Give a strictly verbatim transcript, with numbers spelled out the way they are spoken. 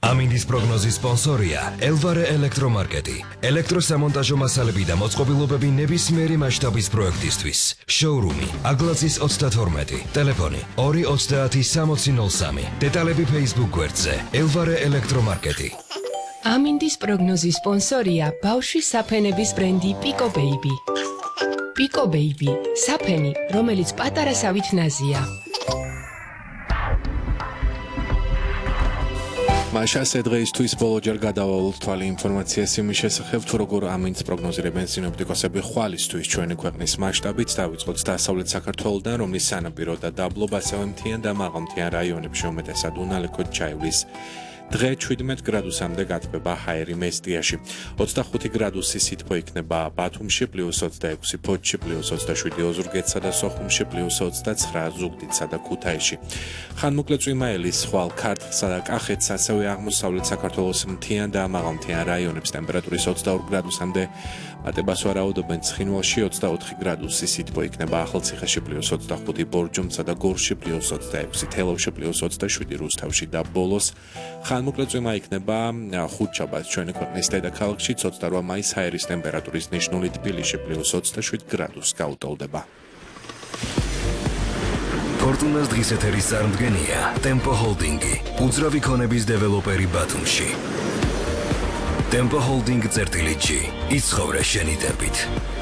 ამინდის პროგნოზის სპონსორია ელვარე ელექტრომარკეტი. ელექტროსამონტაჟო მასალები და მოწყობილობები ნებისმიერი მასშტაბის პროექტისთვის. შოურუმი აგლაძის ოცდათორმეტი, ტელეფონი ორი ოცდაათი სამოცი ნოლ სამი. დეტალები Facebook გვერდზე ელვარე ელექტრომარკეტი. ამინდის პროგნოზის სპონსორია ბავშვის საფენების ბრენდი Pico Baby. Pico Baby, საფენი, რომელიც პატარა სავით ნაზია. მაშასე დღეისთვის ბოლოჯერ გადავალთ თვალი ინფორმაციას იმის შესახებ, თუ როგორ ამინდს პროგნოზირებენ სინოპტიკოსები ხვალისთვის ჩვენი ქვეყნის მასშტაბით დავიწყოთ დასავლეთ საქართველოდან, რომლის სანაპირო და დაბლობ, ასევე მთიან და მაღალმთიან რაიონებში უმეტესად უნალექოდ ჩაივლის. დღე შვიდმეტ გრადუსამდე გათბება ჰაერი მესტიაში. ოცდახუთი გრადუსი სითბო იქნება ბათუმში, პლუს ოცდაექვსი ფოთში, პლუს ოცდაშვიდი ოზურგეთსა და სოხუმში, პლუს ოცდაცხრა ზუგდიდსა და ქუთაისში. ხანმოკლე წვიმაელის ხვალ ქართლსა და კახეთს, ასევე აღმოსავლეთ საქართველოს მთიან და მაღალმთიან რაიონებს ტემპერატურის ოცდაორ გრადუსამდე მატებას ვარაუდობენ. ცხინვალში ოცდაოთხი გრადუსი სითბო იქნება ახალციხეში, პლუს ოცდახუთი ბორჯომსა და გორში, პლუს ოცდაექვსი თელავში, პლუს ოცდაშვიდი რუსთავში და ბოლოს ხანმოკლე წვიმა იქნება ხუთშაბათს ჩვენი ქვეყნის დედაქალაქში, ოცდარვა მაისს ჰაერის ტემპერატურის ნიშნული თბილისში პლუს ოცდაშვიდ გრადუსს გაუტოლდება. ფორტუნას დღის ეთერის წარმდგენია Tempo Holding-ი, უძრავი ქონების დეველოპერი ბათუმში. Tempo Holding წერტილი G, იცხოვრე შენი დებით.